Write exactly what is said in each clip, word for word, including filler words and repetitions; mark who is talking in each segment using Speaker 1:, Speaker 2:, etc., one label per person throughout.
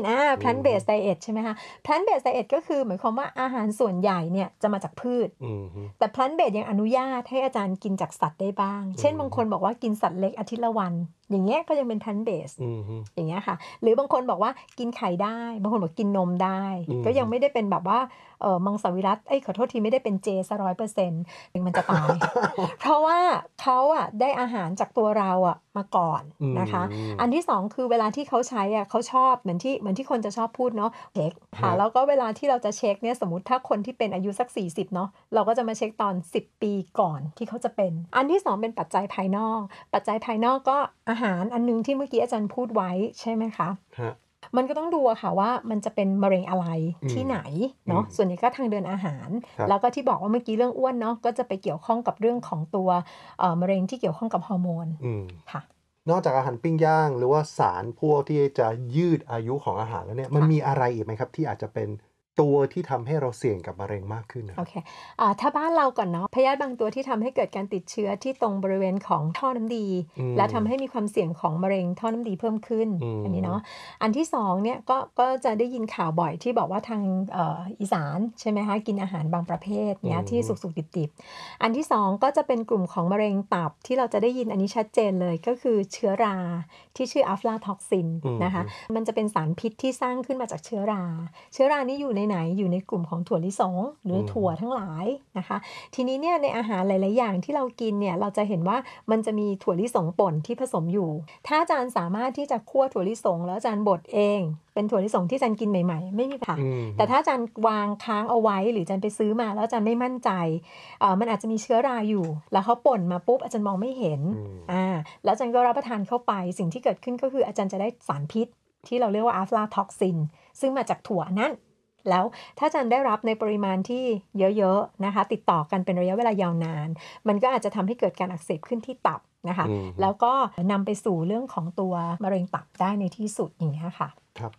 Speaker 1: นอ่า plant based diet ใช่ไหมคะ plant based diet ก็คือหมายความว่าอาหารส่วนใหญ่เนี่ยจะมาจากพืชแต่ plant based ยังอนุญาตให้อาจารย์กินจากสัตว์ได้บ้างเช่นบางคนบอกว่ากินสัตว์เล็กอาทิตย์ละวันอย่างเงี้ยก็ยังเป็น plant based อย่างเงี้ยค่ะหรือบางคนบอกว่ากินไข่ได้บางคนบอกกินนมได้ก็ยังไม่ได้เป็นแบบว่าเออมังสวิรัติเอ้ยขอโทษทีไม่ได้เป็นเจซะร้อยเปอร์เซ็นต์มันจะตาย เพราะว่าเขาอ่ะได้อาหารจากตัวเราอ่ะมาก่อนนะคะอันที่สองคือเวลาที่เขาใช้อ่ะเขาชอบเหมือนที่เหมือนที่คนจะชอบพูดเนาะเช็คค่ะแล้วก็เวลาที่เราจะเช็คเนี่ยสมมติถ้าคนที่เป็นอายุสักสี่สิบเนาะเราก็จะมาเช็คตอนสิบปีก่อนที่เขาจะเป็นอันที่สองเป็นปัจจัยภายนอกปัจจัยภายนอกก็อาหารอันนึงที่เมื่อกี้อาจารย์พูดไว้ใช่ไหมคะมันก็ต้องดูอะค่ะว่ามันจะเป็นมะเร็งอะไรที่ไหนเนาะส่วนใหญ่ก็ทางเดินอาหารแล้วก็ที่บอกว่าเมื่อกี้เรื่องอ้วนเนาะก็จะไปเกี่ยวข้องกับเรื่องของตัวเอ่อมะเร็งที่เกี่ยวข้องกับฮอร์โมนค่ะ
Speaker 2: นอกจากอาหารปิ้งย่างหรือว่าสารพวกที่จะยืดอายุของอาหารแล้วเนี่ยมันมีอะไรอีกไหมครับที่อาจจะเป็นตัวที่ทำให้เราเสี่ยงกับมะเร็งมากขึ้นนะ
Speaker 1: โอเคอ่าถ้าบ้านเราก่อนเนาะพยาธิบางตัวที่ทำให้เกิดการติดเชื้อที่ตรงบริเวณของท่อน้ำดีและทำให้มีความเสี่ยงของมะเร็งท่อน้ำดีเพิ่มขึ้นอันนี้เนาะอันที่สองเนี่ยก็ก็จะได้ยินข่าวบ่อยที่บอกว่าทางเอ่ออีสานใช่ไหมคะกินอาหารบางประเภทเนี้ยที่สุกๆดิบๆอันที่สองก็จะเป็นกลุ่มของมะเร็งตับที่เราจะได้ยินอันนี้ชัดเจนเลยก็คือเชื้อราที่ชื่ออัฟลาท็อกซินนะคะมันจะเป็นสารพิษที่สร้างขึ้นมาจากเชื้อราเชื้อรานี่อยู่ในไหนอยู่ในกลุ่มของถั่วลิสงหรือถั่วทั้งหลายนะคะทีนี้เนี่ยในอาหารหลายๆอย่างที่เรากินเนี่ยเราจะเห็นว่ามันจะมีถั่วลิสงป่นที่ผสมอยู่ถ้าอาจารย์สามารถที่จะคั่วถั่วลิสงแล้วอาจารย์บดเองเป็นถั่วลิสงที่อาจารย์กินใหม่ๆไม่มีค่ะแต่ถ้าอาจารย์วางค้างเอาไว้หรืออาจารย์ไปซื้อมาแล้วอาจารย์ไม่มั่นใจเอ่อมันอาจจะมีเชื้อราอยู่แล้วเขาป่นมาปุ๊บอาจารย์มองไม่เห็นอ่าแล้วอาจารย์ก็รับประทานเข้าไปสิ่งที่เกิดขึ้นก็คืออาจารย์จะได้สารพิษที่เราเรียกว่าอัฟลาท็อกซินซึ่งมาจากถั่วนั้นแล้วถ้าอาจารย์ได้รับในปริมาณที่เยอะๆนะคะติดต่อกันเป็นระยะเวลายาวนานมันก็อาจจะทำให้เกิดการอักเสบขึ้นที่ตับนะคะแล้วก็นำไปสู่เรื่องของตัวมะเร็งตับได้ในที่สุดอย่างนี้ค่ะ
Speaker 2: ครับ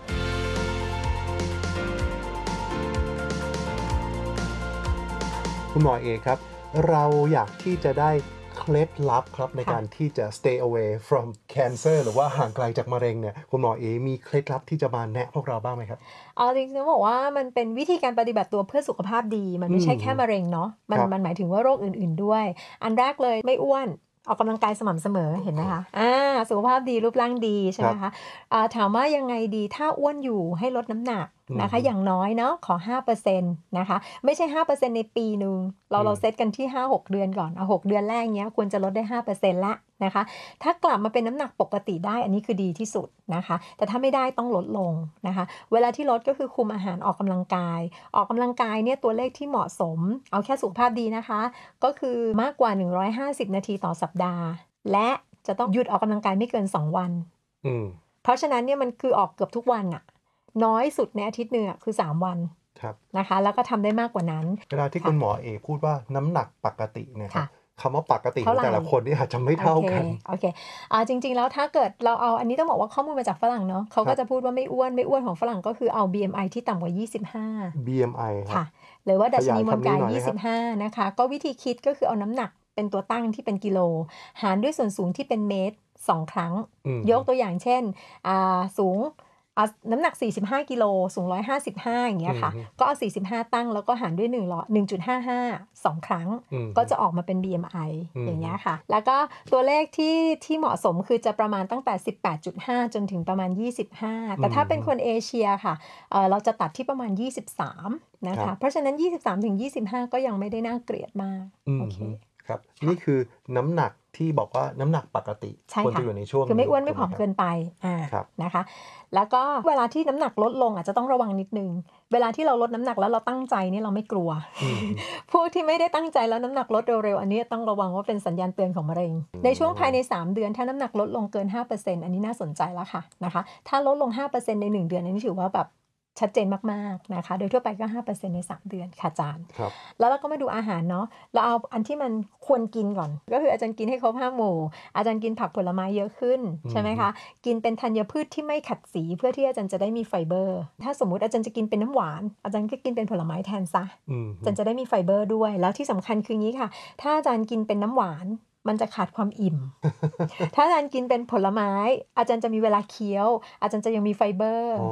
Speaker 2: คุณหมอเอครับเราอยากที่จะได้เคล็ดลับครับในการที่จะ stay away from cancer หรือว่าห่างไกลจากมะเร็งเนี่ยคุณหมอเอมีเคล็ดลับที่จะมาแนะพวกเราบ้างไหมครับ
Speaker 1: เอาจริงๆต้องบอกว่ามันเป็นวิธีการปฏิบัติตัวเพื่อสุขภาพดีมันไม่ใช่แค่มะเร็งเนาะมันมันหมายถึงว่าโรคอื่นๆด้วยอันแรกเลยไม่อ้วนออกกำลังกายสม่ำเสมอเห็นไหมคะอ่าสุขภาพดีรูปร่างดีใช่ไหมคะอ่าถามว่ายังไงดีถ้าอ้วนอยู่ให้ลดน้ำหนักนะคะอย่างน้อยเนาะขอ ห้าเปอร์เซ็นต์ นะคะไม่ใช่ ห้าเปอร์เซ็นต์ ในปีนึงเราเราเซตกันที่ ห้าหก เดือนก่อนเอาหกเดือนแรกเนี้ยควรจะลดได้ ห้าเปอร์เซ็นต์ ละนะคะถ้ากลับมาเป็นน้ำหนักปกติได้อันนี้คือดีที่สุดนะคะแต่ถ้าไม่ได้ต้องลดลงนะคะเวลาที่ลดก็คือคุมอาหารออกกำลังกายออกกำลังกายเนี่ยตัวเลขที่เหมาะสมเอาแค่สุขภาพดีนะคะก็คือมากกว่าหนึ่งร้อยห้าสิบนาทีต่อสัปดาห์และจะต้องหยุดออกกำลังกายไม่เกินสองวันเพราะฉะนั้นเนี่ยมันคือออกเกือบทุกวันอะน้อยสุดในอาทิตย์หนึ่งคือสามวันนะคะแล้วก็ทำได้มากกว่านั้น
Speaker 2: เวลาที่คุณหมอเอพูดว่าน้ำหนักปกติเนี่ยครับคำว่าปกติของแต่ละคนนี่อาจจะไม่เท่ากัน
Speaker 1: โอเคอ่าจริงๆแล้วถ้าเกิดเราเอาอันนี้ต้องบอกว่าข้อมูลมาจากฝรั่งเนาะเขาก็จะพูดว่าไม่อ้วนไม่อ้วนของฝรั่งก็คือเอา บี เอ็ม ไอ ที่ต่ำกว่ายี่สิบห้า
Speaker 2: บี เอ็ม ไอ
Speaker 1: ค่ะหรือว่าดัชนีมวลกายยี่สิบห้านะคะก็วิธีคิดก็คือเอาน้ำหนักเป็นตัวตั้งที่เป็นกิโลหารด้วยส่วนสูงที่เป็นเมตรสองครั้งยกตัวอย่างเช่นอ่าสูงน้ำหนักสี่สิบห้ากิโลสูงหนึ่งร้อยห้าสิบห้าอย่างเงี้ยค่ะก็เอาสี่สิบห้าตั้งแล้วก็หารด้วยหนึ่ง หนึ่งจุดห้าห้า สองครั้งก็จะออกมาเป็น บี เอ็ม ไอ อย่างเงี้ยค่ะแล้วก็ตัวเลขที่ที่เหมาะสมคือจะประมาณตั้งแต่ สิบแปดจุดห้า จนถึงประมาณยี่สิบห้าแต่ถ้าเป็นคนเอเชียค่ะเอ่อเราจะตัดที่ประมาณยี่สิบสามนะคะเพราะฉะนั้นยี่สิบสามถึงยี่สิบห้าก็ยังไม่ได้น่าเกลียดมากโอเค
Speaker 2: ครับนี่คือน้ำหนักที่บอกว่าน้ำหนักปกติควรจะอยู่ในช่วง
Speaker 1: คือไม่อ้วนไม่ผอมเกินไปอ่านะคะแล้วก็เวลาที่น้ำหนักลดลงอาจจะต้องระวังนิดนึงเวลาที่เราลดน้ำหนักแล้วเราตั้งใจนี่เราไม่กลัวพวกที่ไม่ได้ตั้งใจแล้วน้ำหนักลดเร็วๆอันนี้ต้องระวังว่าเป็นสัญญาณเตือนของมะเร็งในช่วงภายในสามเดือนถ้าน้ำหนักลดลงเกิน ห้าเปอร์เซ็นต์ อันนี้น่าสนใจแล้วค่ะนะคะถ้าลดลง ห้าเปอร์เซ็นต์ ในหนึ่งเดือนอันนี้ถือว่าแบบชัดเจนมากๆนะคะโดยทั่วไปก็ ห้าเปอร์เซ็นต์ ในสามเดือนค่ะอาจารย์แล้วเราก็มาดูอาหารเนาะเราเอาอันที่มันควรกินก่อนก็คืออาจารย์กินให้ครบห้าหมู่อาจารย์กินผักผลไม้เยอะขึ้นใช่ไหมคะกินเป็นธัญพืชที่ไม่ขัดสีเพื่อที่อาจารย์จะได้มีไฟเบอร์ถ้าสมมุติอาจารย์จะกินเป็นน้ำหวานอาจารย์ก็กินเป็นผลไม้แทนซะอาจารย์จะได้มีไฟเบอร์ด้วยแล้วที่สำคัญคืองี้ค่ะถ้าอาจารย์กินเป็นน้ำหวานมันจะขาดความอิ่ม ถ้าอาจารย์กินเป็นผลไม้อาจารย์จะมีเวลาเคี้ยวอาจารย์จะยังมีไฟเบอร์